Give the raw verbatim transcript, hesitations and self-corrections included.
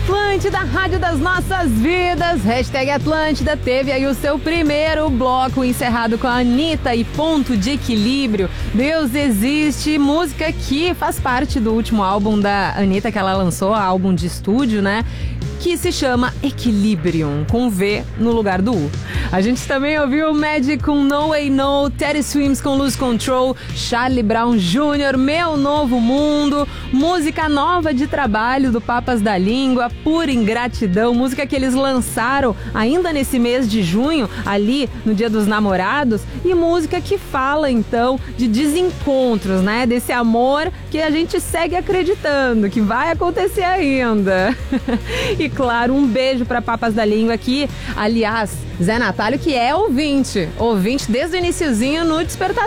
Atlântida, rádio das nossas vidas. Hashtag Atlântida teve aí o seu primeiro bloco encerrado com a Anitta e Ponto de Equilíbrio. Deus Existe, música que faz parte do último álbum da Anitta que ela lançou, álbum de estúdio, né? Que se chama Equilibrium, com V no lugar do U. A gente também ouviu Magic com No Way No, Teddy Swims com Lose Control, Charlie Brown Júnior, Meu Novo Mundo, música nova de trabalho do Papas da Língua, Pura Ingratidão, música que eles lançaram ainda nesse mês de junho, ali no Dia dos Namorados, e música que fala então de desencontros, né? Desse amor que a gente segue acreditando que vai acontecer ainda. E claro, um beijo para Papas da Língua aqui. Aliás, Zé Natalio, que é ouvinte, ouvinte desde o iniciozinho no Despertador.